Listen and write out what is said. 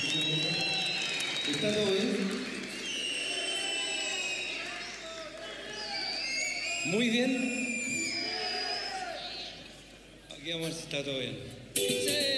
¿Está todo bien? Muy bien. Aquí vamos a ver si está todo bien. ¡Sí!